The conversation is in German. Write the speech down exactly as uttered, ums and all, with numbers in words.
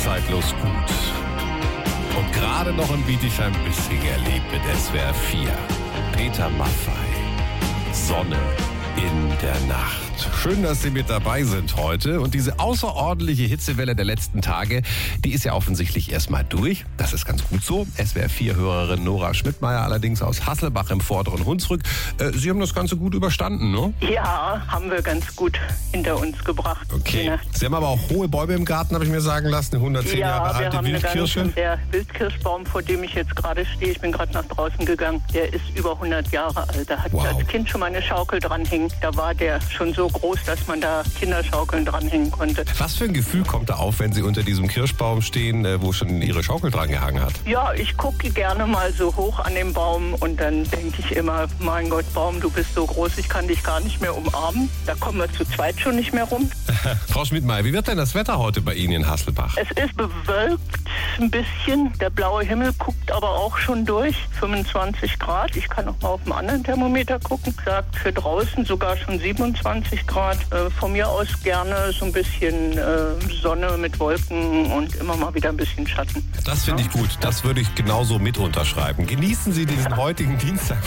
zeitlos gut. Und gerade noch in Bietigheim-Bissing erlebt mit S W R vier. Peter Maffay. Sonne in der Nacht. Schön, dass Sie mit dabei sind heute. Und diese außerordentliche Hitzewelle der letzten Tage, die ist ja offensichtlich erstmal durch. Das ist ganz gut so. S W R vier-Hörerin Nora Schmidtmeyer allerdings aus Hasselbach im vorderen Hunsrück. Äh, Sie haben das Ganze gut überstanden, ne? Ja, haben wir ganz gut hinter uns gebracht. Okay. Ja. Sie haben aber auch hohe Bäume im Garten, habe ich mir sagen lassen. Eine hundertzehn ja, Jahre alte Wildkirsche. Ganze, der Wildkirschbaum, vor dem ich jetzt gerade stehe, ich bin gerade nach draußen gegangen, der ist über hundert Jahre alt. Da hatte wow. ich als Kind schon mal eine Schaukel dranhängen. Da war der schon so groß, dass man da Kinderschaukeln dranhängen konnte. Was für ein Gefühl kommt da auf, wenn Sie unter diesem Kirschbaum stehen, wo schon Ihre Schaukel dran gehangen hat? Ja, ich gucke gerne mal so hoch an den Baum und dann denke ich immer, mein Gott, Baum, du bist so groß, ich kann dich gar nicht mehr umarmen. Da kommen wir zu zweit schon nicht mehr rum. Frau Schmidtmeyer, wie wird denn das Wetter heute bei Ihnen in Hasselbach? Es ist bewölkt ein bisschen. Der blaue Himmel guckt aber auch schon durch. fünfundzwanzig Grad. Ich kann noch mal auf dem anderen Thermometer gucken. Sagt für draußen sogar schon siebenundzwanzig Grad. Äh, von mir aus gerne so ein bisschen äh, Sonne mit Wolken und immer mal wieder ein bisschen Schatten. Das finde ich gut. Das würde ich genauso mit unterschreiben. Genießen Sie diesen heutigen Dienstag.